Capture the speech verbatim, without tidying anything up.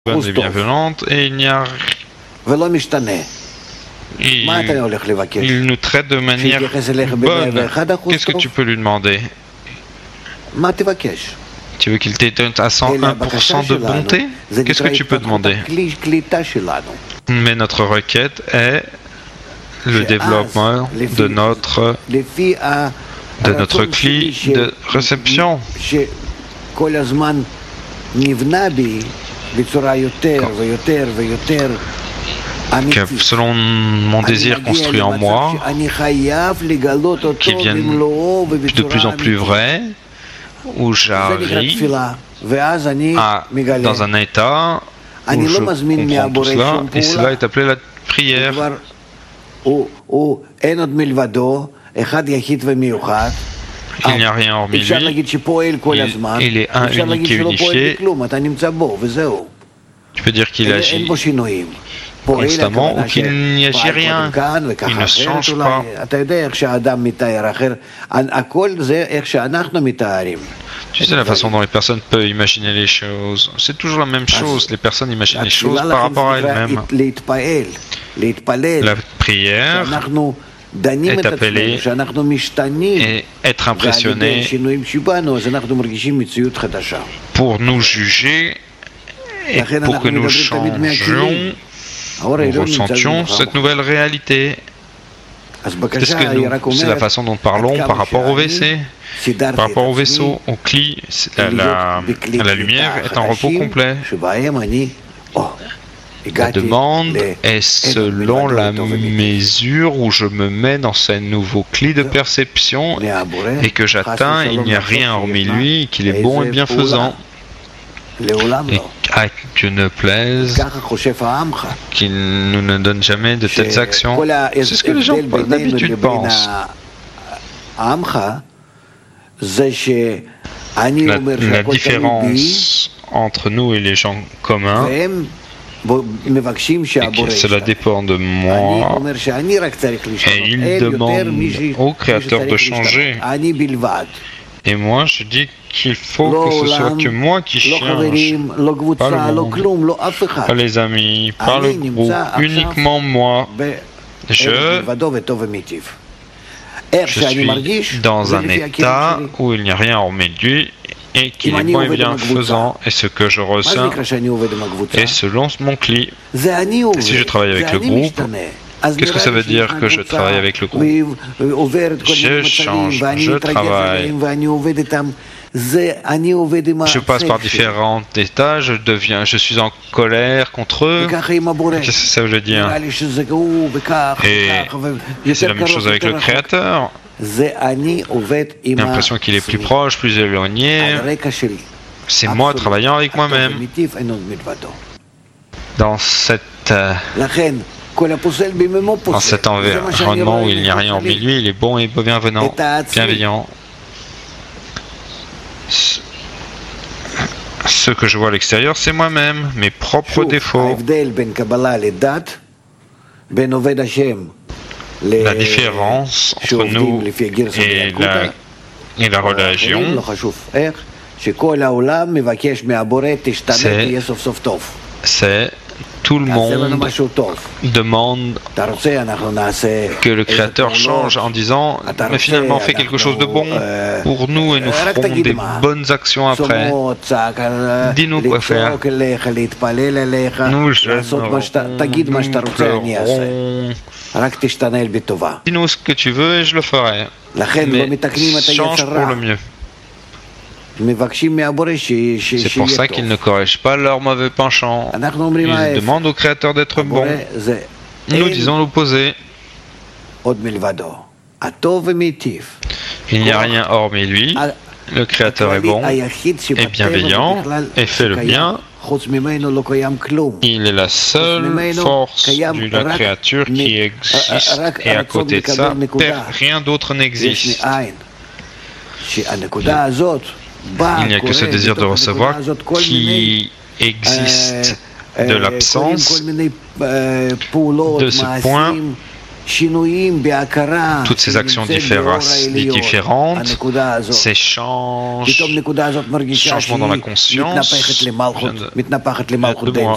bonne et bienveillante, et il n'y a il, il nous traite de manière bonne. Qu'est-ce que tu peux lui demander? Tu veux qu'il t'étonne à cent un pour cent de bonté? Qu'est-ce que tu peux demander? Mais notre requête est le développement de notre, de notre cli de réception. Que selon mon désir construit en moi, qui viennent de plus en plus vrai, où j'arrive à, dans un état où je comprends tout cela, et cela est appelé la prière. Il n'y a rien hormis lui, il, il est un unique et unifié. Tu peux dire qu'il agit constamment ou qu'il n'y agit rien, il ne change pas. Tu sais la façon dont les personnes peuvent imaginer les choses, c'est toujours la même chose, les personnes imaginent les choses par rapport à elles-mêmes. La prière est appelée et être impressionné pour nous juger et pour que nous changions, nous ressentions cette nouvelle réalité. Qu'est-ce que nous, c'est la façon dont nous parlons par rapport au W C, par rapport au vaisseau, au cli, la, la, la lumière est en repos complet. La demande est selon la mesure où je me mets dans ce nouveau cli de perception et que j'atteins, il n'y a rien hormis lui, qu'il est bon et bienfaisant. Et à Dieu ne plaise qu'il nous ne donne jamais de telles actions. C'est ce que les gens d'habitude pensent. La, la différence entre nous et les gens communs, et que cela dépend de moi, et il demande au Créateur de changer. Et moi, je dis qu'il faut que ce soit que moi qui change, pas le monde, pas les amis, pas le groupe, uniquement moi. Je, je suis dans un état où il n'y a rien hormis lui et qu'il est bon et bienfaisant, et ce que je ressens est selon mon cli. Et si je travaille avec le groupe, qu'est-ce que ça veut dire que je travaille avec le groupe? Je change, je travaille. Je passe par différents états, je deviens, je suis en colère contre eux. Qu'est-ce que ça veut dire? Et c'est la même chose avec le Créateur. J'ai l'impression qu'il est plus proche, plus éloigné. C'est moi travaillant avec moi-même. Dans cette... Euh, Dans cet environnement où il n'y a rien hormis lui, il est bon et bienveillant. bienveillant. Ce que je vois à l'extérieur, c'est moi-même, mes propres défauts. La différence entre nous et la, et la religion, c'est tout le monde demande que le Créateur change en disant mais finalement fais quelque chose de bon pour nous et nous ferons des bonnes actions après. Dis-nous quoi faire. Nous jeûnerons, nous pleurerons. Dis-nous ce que tu veux et je le ferai. Mais change pour le mieux. C'est pour ça qu'ils ne corrigent pas leur mauvais penchant. Ils demandent au Créateur d'être bon. Nous disons l'opposé. Il n'y a rien hormis lui. Le Créateur est bon et bienveillant et fait le bien. Il est la seule force de la créature qui existe et à côté de ça, rien d'autre n'existe. Il n'y a que ce désir de recevoir qui existe de l'absence de ce point. Toutes ces actions différentes, ces changes, changements dans la conscience, de moi.